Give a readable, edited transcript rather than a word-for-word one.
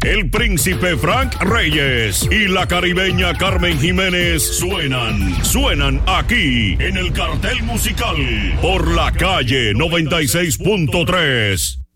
el príncipe Frank Reyes y la caribeña Carmen Jiménez suenan aquí en el cartel musical por la calle 96.3.